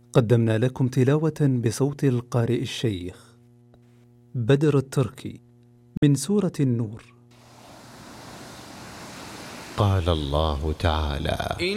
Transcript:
قدمنا لكم تلاوة بصوت القارئ الشيخ بدر التركي من سورة النور. قال الله تعالى: